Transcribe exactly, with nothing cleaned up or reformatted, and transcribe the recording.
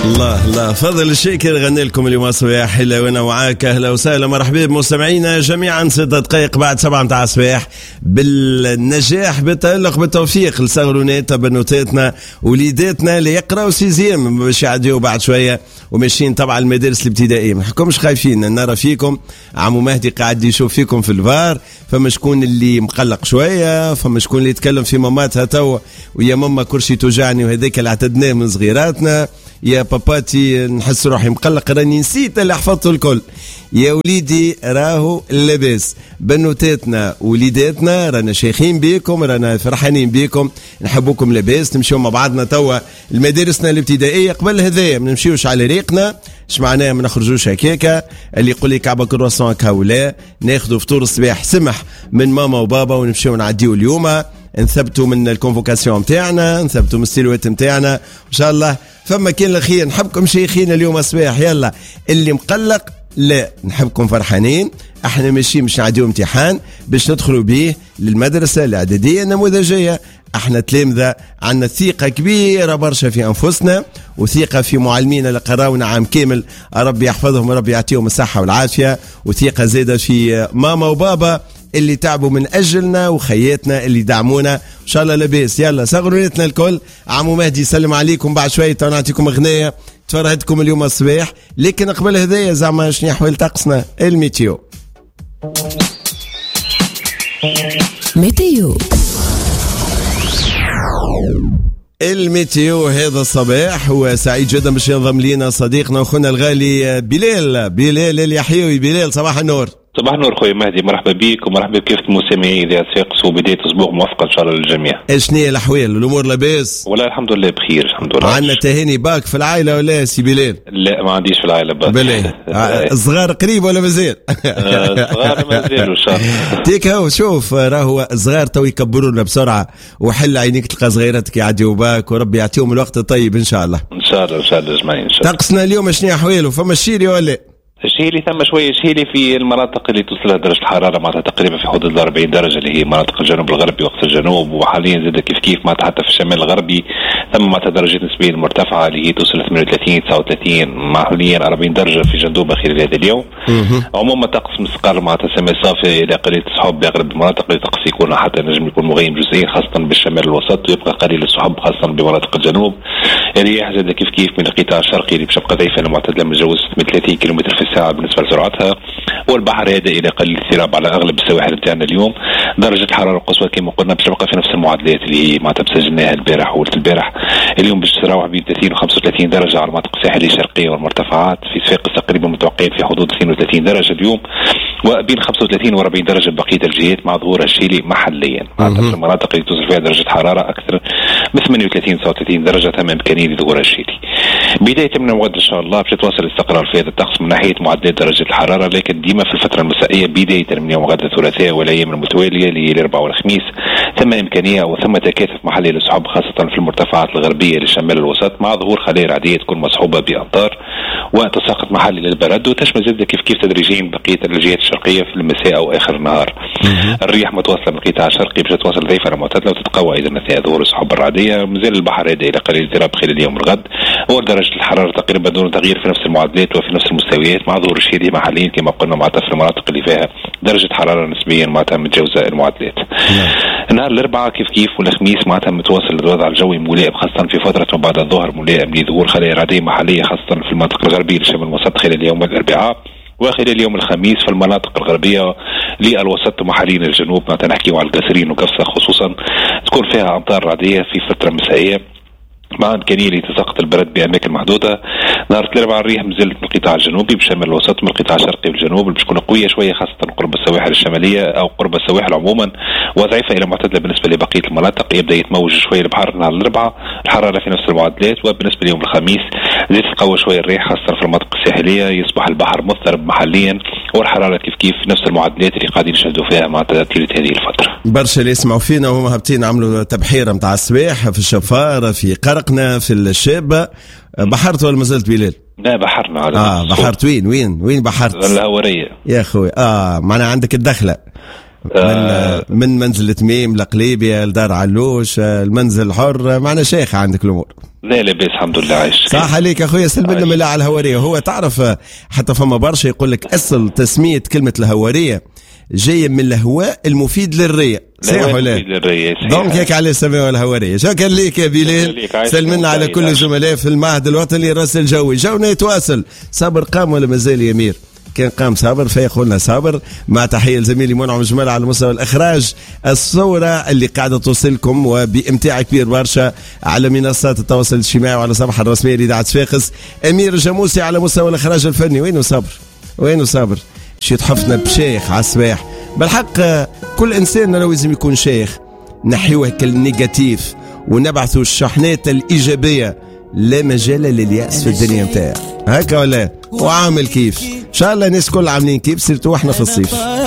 الله الله فضل الشاكر غني لكم اليوم صباح حلو وانا معاك. اهلا وسهلا مرحبا بمستمعينا جميعا. ست دقائق بعد سبعة متاع الصباح بالنجاح بالتألق بالتوفيق لصغروناتنا بنوتاتنا وليداتنا اللي يقراوا سيزيام باش يعديوا بعد شويه وماشيين طبعا المدارس الابتدائيه. ما نحكمش خايفين نرى فيكم عمو مهدي قاعد يشوف فيكم في الفار. فما شكون اللي مقلق شويه، فما شكون اللي يتكلم في ماماتها توا ويا ماما كرسي توجعني وهذاك اللي اعتدناه من صغيراتنا. يا باباتي نحس روحي مقلق راني نسيت اللي حفظته الكل. يا وليدي راهو اللباس بنوتاتنا وليداتنا رانا شيخين بيكم، رانا فرحانين بيكم، نحبوكم لباس. نمشيو مع بعضنا توا المدارسنا الابتدائيه. قبل هذايا ما نمشيوش على ريقنا، اش معناه ما نخرجوش هكاكا. اللي يقول لي كعبه كرواسون كاولا ناخذوا فطور الصباح سمح من ماما وبابا ونمشيو نعديو اليوم. نثبتوا من الكونفوكاسيون نتاعنا، نثبتوا من السيلوات نتاعنا ان شاء الله. فما كان الخير نحبكم شيخين اليوم الصباح. يلا اللي مقلق لا نحبكم فرحانين. احنا ماشيين مش نعديو امتحان باش ندخلوا به للمدرسه الاعداديه النموذجيه. احنا تلامذه عندنا ثقه كبيره برشا في انفسنا وثقه في معلمينا اللي قراونا عام كامل، ربي يحفظهم وربي يعطيهم الصحه والعافيه. وثقه زاده في ماما وبابا اللي تعبوا من أجلنا وخياتنا اللي دعمونا إن شاء الله لباس. يلا صغرونتنا الكل. عمو مهدي يسلم عليكم بعد شوية ونعطيكم أغنية تفرهدكم اليوم الصباح. لكن قبل هذايا زعما شنو أحوال طقسنا الميتيو. ميتيو الميتيو هذا الصباح هو سعيد جدا باش ينضم لينا صديقنا وخونا الغالي بلال. بلال اليحيوي. بلال صباح النور. صباح النور خويا مهدي، مرحبا بك ومرحبا بكافة المستمعين إذا ساقس وبداية أسبوع موفقة إن شاء الله للجميع. شنو هي الأحوال؟ الأمور لاباس؟ والله الحمد لله بخير الحمد لله. عندنا تهاني باك في العائلة ولا سي بلال؟ لا ما عنديش في العائلة باك. بلاه الصغار قريب ولا مازال؟ الصغار مازالوا إن شاء الله. تيك هو شوف راهو الصغار تو يكبرونا بسرعة وحل عينيك تلقى صغيرتك يعديوا باك وربي يعطيهم الوقت الطيب إن شاء الله. إن شاء الله إن شاء الله أجمعين إن شاء الله. طقسنا اليوم شنو أحواله؟ فما الشيري ولا؟ شهيلي ثم شوية شهيلي في المناطق اللي توصلها درجة الحرارة معناتها تقريبا في حدود أربعين درجة اللي هي مناطق الجنوب الغربي وقت الجنوب، وحاليا زاد كيف كيف معناتها حتى في الشمال الغربي ثم معناتها درجات نسبيا مرتفعة اللي هي توصل ثمانية وثلاثين تسعة وثلاثين حاليا أربعين درجة في جندوبة خلال هذا اليوم. عموما طقس مستقر معناتها سماء صافية إلى قليل السحب بأغلب المناطق اللي طقس يكون حتى نجم يكون مغيم جزئيا خاصة بالشمال الوسط، ويبقى قليل السحب خاصة بمناطق الجنوب. الرياح زاد كيف كيف من القطاع الشرقي اللي بشبقة ضعيفة معتدلة من جوز ثلاثين كيلومتر في الساعة بالنسبة لسرعة. والبحر هذا الى قليل الاضطراب على اغلب السواحل نتاعنا اليوم. درجه الحراره القصوى كما قلنا باش تبقى في نفس المعدلات اللي هي معناتها سجلناها البارح ولت البارح. اليوم باش تراوح بين ثلاثين وخمسة وثلاثين درجه على المناطق الساحليه الشرقيه والمرتفعات. في صفاقس تقريبا متوقعين في حدود اثنين وثلاثين درجه اليوم، وبين خمسة وثلاثين وأربعين درجه بقيه الجهات مع ظهور الشيلي محليا. معناتها في المناطق اللي توصل فيها درجه حراره اكثر من ثمانية وثلاثين تسعة وثلاثين درجه ثم امكانيه لظهور الشيلي. بدايه من الغد ان شاء الله باش تواصل الاستقرار في هذا الطقس من ناحيه معدلات درجه الحراره، لكن ديما في الفتره المسائيه بدايه من يوم غد الثلاثاء والايام المتواليه اللي هي الاربعاء والخميس ثم امكانيه وثم تكاثف محلي للسحب خاصه في المرتفعات الغربيه للشمال الوسط مع ظهور خلايا رعديه تكون مصحوبه بامطار وتساقط محلي للبرد، وتشمل زاد كيف كيف تدريجيا بقيه الجهات الشرقيه في المساء او اخر النهار. الرياح متواصله من القطاع الشرقي باش توصل ضعيفه على معتدله وتتقوى ايضا اثناء ظهور السحب الرعديه. مازال البحر هذا الى قليل اضطراب خلال اليوم الغد، ودرجه الحراره تقريبا دون تغيير في نفس المعدلات وفي نفس المستويات مع ظهور الشديد محليا كما قلنا معناتها في المناطق اللي فيها درجه حراره نسبيا معناتها متجاوزه المعدلات. نهار الاربعاء كيف كيف والخميس معناتها متواصل الوضع الجوي ملائم خاصه في فتره ما بعد الظهر ملائم لظهور خلايا رعديه محليه خاصه في المناطق الغربيه للشمال الوسط خلال اليوم الاربعاء، وخلال اليوم الخميس في المناطق الغربية للوسط ومحليا الجنوب معناتها نحكيو على القصرين وقفصة خصوصا تكون فيها أمطار رعدية في فترة مسائية مع إمكانية لتساقط البرد بأماكن محدودة. نهار الأربعاء الريح مازالت من القطاع الجنوبي بشمال الوسط من القطاع الشرقي والجنوب باش تكون قوية شوية خاصة قرب السواحل الشمالية أو قرب السواحل عموما، وضعيفة إلى معتدلة بالنسبة لبقية المناطق. يبدأ يتموج شوية البحر نهار الأربعاء، الحرارة في نفس المعدلات. وبالنسبة ليوم الخميس زيد تقوى شوية الريح خاصة في المناطق الساحلية، يصبح البحر مضطرب محليا والحرارة كيف كيف في نفس المعدلات اللي قاعدين نشهدوا فيها مع طيلة هذه الفترة. برشا اللي يسمعوا فينا وهم هابطين عملوا تبحيرة متاع الصباح في الشفارة في قرقنا في الشابة. بحرت ولا ما زلت بلال؟ لا بحرنا على اه بحرت وين وين وين بحرت؟ الهورية يا اخوي. اه معناها عندك الدخلة من, من منزل تميم لقليبية لدار علوش المنزل الحر معنا شيخ عندك الأمور. لا لاباس الحمد لله عايش. صح عليك أخويا. سلم لنا من على الهوارية. هو تعرف حتى فما برشا يقول لك أصل تسمية كلمة الهوارية جاية من الهواء المفيد للرية. صحيح ولا؟ دونك هيك على السماء والهوارية. شكرا ليك يا بلال. سلمنا على كل الزملاء في المعهد الوطني الراسل الجوي. جونا يتواصل. صابر قام ولا مازال يا أمير؟ كان قام صابر فيقولنا صابر. مع تحية لزميلي منعم جمال على مستوى الإخراج. الصورة اللي قاعدة توصلكم وبإمتاع كبير برشا على منصات التواصل الاجتماعي وعلى صفحة الرسمية لإذاعة صفاقس. أمير جاموسي على مستوى الإخراج الفني. وينه صابر؟ وينه صابر؟ شي تحفنا بشيخ على الصباح. بالحق كل إنسان لازم يكون شيخ. نحيوه كالنيجاتيف ونبعثوا الشحنات الإيجابية. لا مجال لليأس في الدنيا متاع. هكا ولا وعامل كيف إن شاء الله الناس كل عاملين كيف سيرتوا احنا في الصيف.